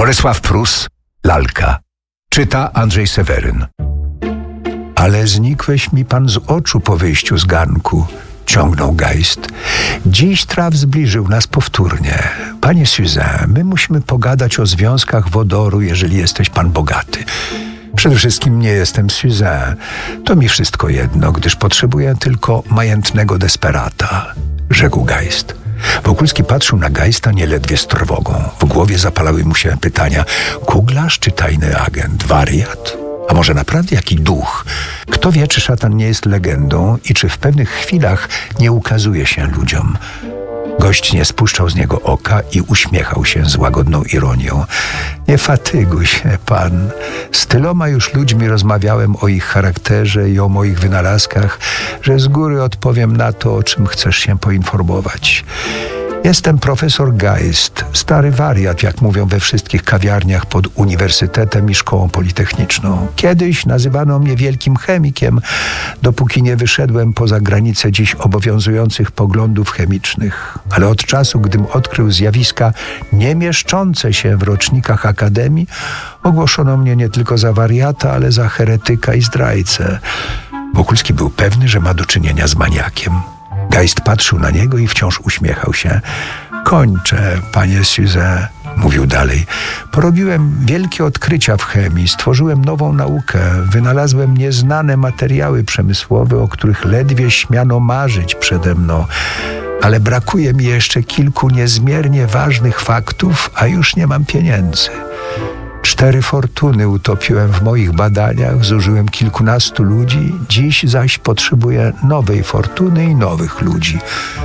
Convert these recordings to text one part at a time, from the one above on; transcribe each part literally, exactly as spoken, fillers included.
Borysław Prus, Lalka. Czyta Andrzej Seweryn. Ale znikłeś mi pan z oczu po wyjściu z garnku, ciągnął Geist. Dziś traf zbliżył nas powtórnie. Panie Suzin, my musimy pogadać o związkach wodoru, jeżeli jesteś pan bogaty. Przede wszystkim nie jestem Suzin. To mi wszystko jedno, gdyż potrzebuję tylko majętnego desperata, rzekł Geist. Wokulski patrzył na Geista nieledwie z trwogą. W głowie zapalały mu się pytania: kuglarz czy tajny agent? Wariat? A może naprawdę jaki duch? Kto wie, czy szatan nie jest legendą i czy w pewnych chwilach nie ukazuje się ludziom. Gość nie spuszczał z niego oka i uśmiechał się z łagodną ironią. Nie fatyguj się pan. Z tyloma już ludźmi rozmawiałem o ich charakterze i o moich wynalazkach, że z góry odpowiem na to, o czym chcesz się poinformować. Jestem profesor Geist, stary wariat, jak mówią we wszystkich kawiarniach pod uniwersytetem i szkołą politechniczną. Kiedyś nazywano mnie wielkim chemikiem, dopóki nie wyszedłem poza granice dziś obowiązujących poglądów chemicznych. Ale od czasu, gdym odkrył zjawiska nie mieszczące się w rocznikach akademii, ogłoszono mnie nie tylko za wariata, ale za heretyka i zdrajcę. Wokulski był pewny, że ma do czynienia z maniakiem. Geist patrzył na niego i wciąż uśmiechał się. Kończę, panie Suzin, mówił dalej. Porobiłem wielkie odkrycia w chemii, stworzyłem nową naukę, wynalazłem nieznane materiały przemysłowe, o których ledwie śmiano marzyć przede mną. Ale brakuje mi jeszcze kilku niezmiernie ważnych faktów, a już nie mam pieniędzy. Cztery fortuny utopiłem w moich badaniach, zużyłem kilkunastu ludzi, dziś zaś potrzebuję nowej fortuny i nowych ludzi.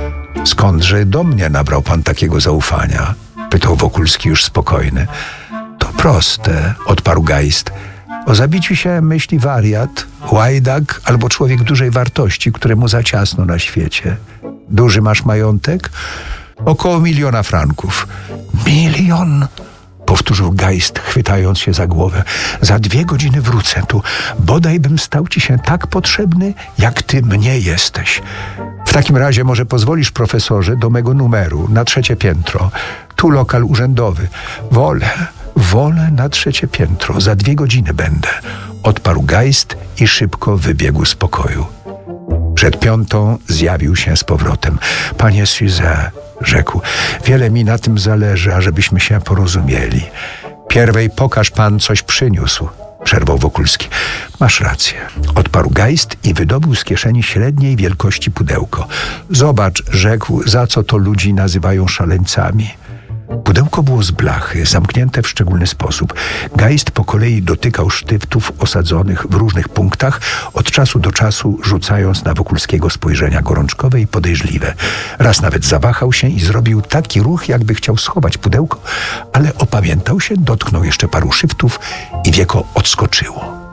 Skądże do mnie nabrał pan takiego zaufania? Pytał Wokulski już spokojny. To proste, odparł Geist. O zabiciu się myśli wariat, łajdak albo człowiek dużej wartości, któremu za ciasno na świecie. Duży masz majątek? Około miliona franków. Milion? Powtórzył Geist, chwytając się za głowę. Za dwie godziny wrócę tu. Bodaj bym stał ci się tak potrzebny, jak ty mnie jesteś. W takim razie może pozwolisz, profesorze, do mego numeru, na trzecie piętro. Tu lokal urzędowy. Wolę, wolę na trzecie piętro. Za dwie godziny będę. Odparł Geist i szybko wybiegł z pokoju. Przed piątą zjawił się z powrotem. Panie Suzin, rzekł, wiele mi na tym zależy, ażebyśmy się porozumieli. Pierwej pokaż pan, coś przyniósł, przerwał Wokulski. Masz rację, odparł Geist i wydobył z kieszeni średniej wielkości pudełko. Zobacz, rzekł, za co to ludzi nazywają szaleńcami. Pudełko było z blachy, zamknięte w szczególny sposób. Geist po kolei dotykał sztyftów osadzonych w różnych punktach, od czasu do czasu rzucając na Wokulskiego spojrzenia gorączkowe i podejrzliwe. Raz nawet zawahał się i zrobił taki ruch, jakby chciał schować pudełko, ale opamiętał się, dotknął jeszcze paru szyftów i wieko odskoczyło.